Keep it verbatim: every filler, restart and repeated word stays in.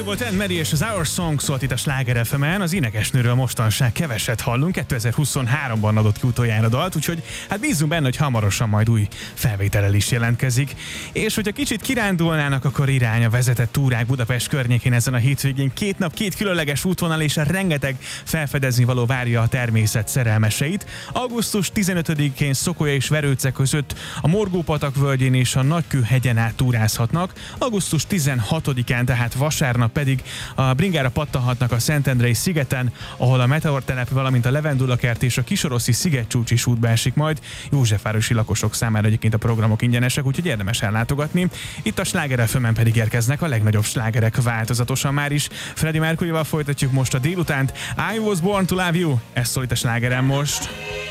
Ő volt Anne Mary és az Our Song szólt itt a Sláger ef emen. Az énekesnőről mostanság keveset hallunk, kétezer-huszonháromban adott ki utoljára dalt, úgyhogy hát bízunk benne, hogy hamarosan majd új felvétellel is jelentkezik. És hogyha kicsit kirándulnának, akkor irány a vezetett túrák Budapest környékén ezen a hétvégén. Két nap, két különleges útvonal és a rengeteg felfedezni való várja a természet szerelmeseit. augusztus tizenötödikén Szokolya és Verőce között a Morgópatak völgyén és a Nagykő-hegyen át túrázhatnak. augusztus tizenhatodikán, tehát vasárnap pedig a bringára pattanhatnak a Szentendrei szigeten, ahol a Meteor telep, valamint a Levendulakert és a Kisoroszi szigetcsúcs is útba esik majd. Józsefvárosi lakosok számára egyébként a programok ingyenesek, úgyhogy érdemes ellátogatni. Itt a Sláger ef emen pedig érkeznek a legnagyobb slágerek változatosan már is. Freddie Mercuryval folytatjuk most a délutánt. I was born to love you. Ez szól itt a Slágeren most.